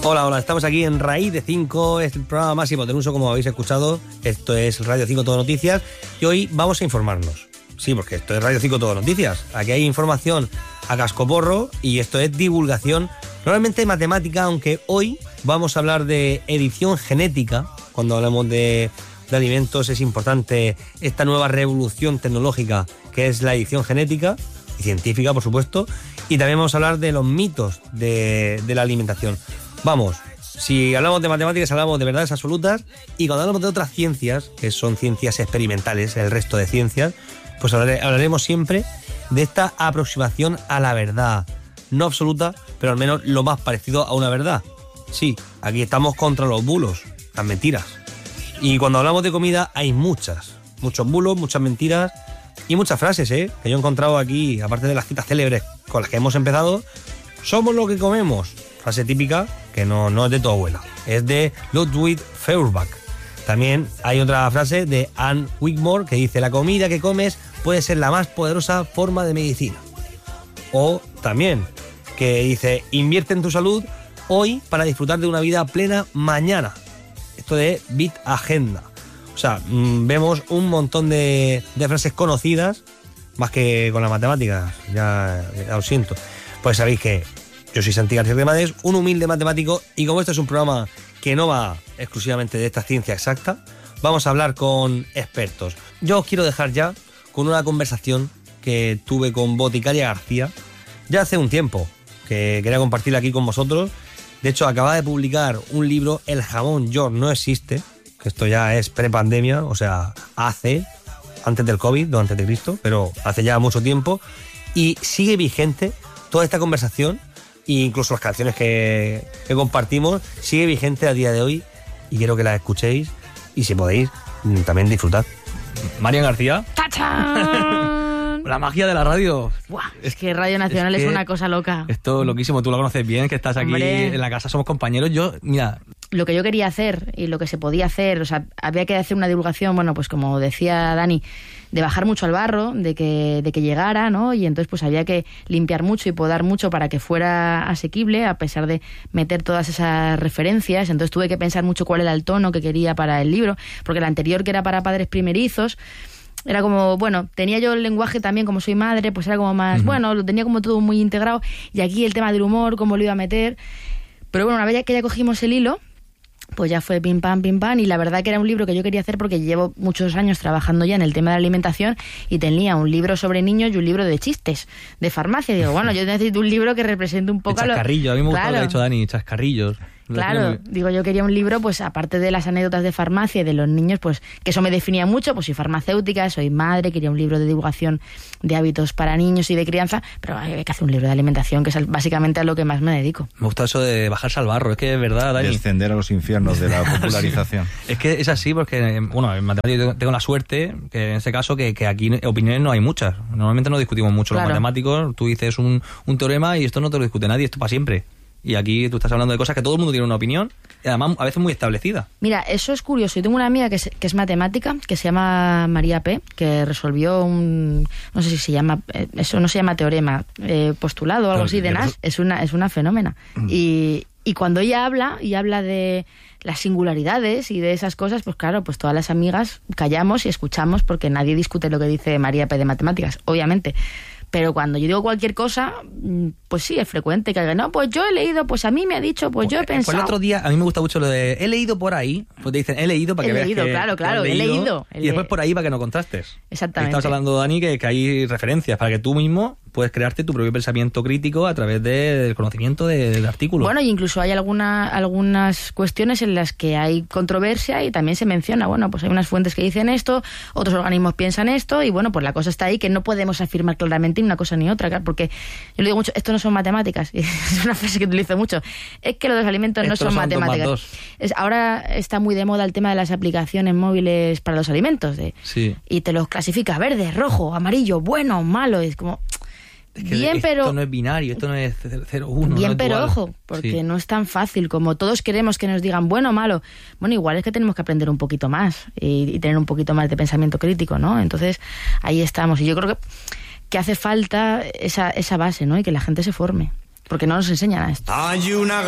Hola, estamos aquí en Raíz de 5, es el programa más hipotenuso, como habéis escuchado. Esto es Radio 5 Todo Noticias y hoy vamos a informarnos. Sí, porque esto es Radio 5 Todo Noticias. Aquí hay información a cascoporro y esto es divulgación, normalmente matemática, aunque hoy vamos a hablar de edición genética. Cuando hablamos de alimentos es importante esta nueva revolución tecnológica que es la edición genética y científica, por supuesto. Y también vamos a hablar de los mitos de la alimentación. Vamos, si hablamos de matemáticas hablamos de verdades absolutas, y cuando hablamos de otras ciencias, que son ciencias experimentales, el resto de ciencias, pues hablaremos siempre de esta aproximación a la verdad. No absoluta, pero al menos lo más parecido a una verdad. Sí, aquí estamos contra los bulos, las mentiras. Y cuando hablamos de comida hay muchos bulos, muchas mentiras y muchas frases, que yo he encontrado aquí, aparte de las citas célebres con las que hemos empezado. Somos lo que comemos. Frase típica que no es de tu abuela, es de Ludwig Feuerbach. También hay otra frase de Anne Wigmore que dice: la comida que comes puede ser la más poderosa forma de medicina. O también que dice: invierte en tu salud hoy para disfrutar de una vida plena mañana. Esto de Bit Agenda. O sea, vemos un montón de frases conocidas, más que con las matemáticas, ya lo siento. Pues sabéis que yo soy Santi García Remades, un humilde matemático, y como este es un programa que no va exclusivamente de esta ciencia exacta, vamos a hablar con expertos. Yo os quiero dejar ya con una conversación que tuve con Boticaria García ya hace un tiempo, que quería compartirla aquí con vosotros. De hecho, acaba de publicar un libro, El jamón York no existe, que esto ya es prepandemia, o sea, antes del COVID, no antes de Cristo, pero hace ya mucho tiempo, y sigue vigente toda esta conversación. E incluso las canciones que compartimos sigue vigente a día de hoy, y quiero que las escuchéis y, si podéis, también disfrutad. Marian García. ¡Tachán! La magia de la radio. Buah, es que Radio Nacional es una cosa loca. Esto es loquísimo, tú lo conoces bien, que estás aquí. Hombre, en la casa, somos compañeros. Mira, lo que yo quería hacer y lo que se podía hacer, o sea, había que hacer una divulgación, bueno, pues como decía Dani, de bajar mucho al barro, de que llegara, ¿no? Y entonces pues había que limpiar mucho y podar mucho para que fuera asequible, a pesar de meter todas esas referencias. Entonces tuve que pensar mucho cuál era el tono que quería para el libro, porque el anterior, que era para padres primerizos, era como, bueno, tenía yo el lenguaje también, como soy madre, pues era como más, bueno, lo tenía como todo muy integrado, y aquí el tema del humor, cómo lo iba a meter. Pero bueno, una vez que ya cogimos el hilo, pues ya fue pim pam, y la verdad que era un libro que yo quería hacer porque llevo muchos años trabajando ya en el tema de la alimentación, y tenía un libro sobre niños y un libro de chistes, de farmacia. Y digo, bueno, yo necesito un libro que represente un poco... Chascarrillo, a mí me gusta lo que ha dicho Dani, chascarrillos. Claro, digo, yo quería un libro, pues aparte de las anécdotas de farmacia y de los niños, pues que eso me definía mucho, pues soy farmacéutica, soy madre, quería un libro de divulgación de hábitos para niños y de crianza, pero hay que hacer un libro de alimentación, que es básicamente a lo que más me dedico. Me gusta eso de bajarse al barro, es que es verdad, Dani. Descender a los infiernos de la popularización. Sí. Es que es así, porque, bueno, en matemáticas tengo la suerte, que en ese caso, que aquí opiniones no hay muchas. Normalmente no discutimos mucho, claro. Los matemáticos, tú dices un teorema y esto no te lo discute nadie, esto para siempre. Y aquí tú estás hablando de cosas que todo el mundo tiene una opinión, y además a veces muy establecida. Mira, eso es curioso. Yo tengo una amiga que es matemática, que se llama María P., que resolvió no sé si se llama, eso no se llama teorema, postulado o algo así de Nash. Es una fenómena. Y cuando ella habla de las singularidades y de esas cosas, pues claro, pues todas las amigas callamos y escuchamos, porque nadie discute lo que dice María P. de matemáticas, obviamente. Pero cuando yo digo cualquier cosa, pues sí, es frecuente que digan, no, pues yo he leído, pues a mí me ha dicho, pues yo he pensado. Pues el otro día, a mí me gusta mucho lo de, he leído por ahí, pues te dicen, he leído para que veas que claro, he leído. Y después por ahí para que no contrastes. Exactamente. Estabas hablando, Dani, que hay referencias para que tú mismo puedes crearte tu propio pensamiento crítico a través del conocimiento del artículo. Bueno, y incluso hay algunas cuestiones en las que hay controversia y también se menciona, bueno, pues hay unas fuentes que dicen esto, otros organismos piensan esto, y bueno, pues la cosa está ahí, que no podemos afirmar claramente ni una cosa ni otra, claro, porque yo le digo mucho, esto no son matemáticas, y es una frase que utilizo mucho, es que los alimentos no son matemáticas. Ahora está muy de moda el tema de las aplicaciones móviles para los alimentos, sí. Y te los clasifica verde, rojo, amarillo, bueno, malo, es como... Es que bien, pero esto no es binario, esto no es 0-1. Bien, no pero dual. ojo, porque no es tan fácil como todos queremos que nos digan bueno o malo. Bueno, igual es que tenemos que aprender un poquito más y tener un poquito más de pensamiento crítico, ¿no? Entonces, ahí estamos. Y yo creo que hace falta esa base, ¿no? Y que la gente se forme, porque no nos enseñan a esto. Hay una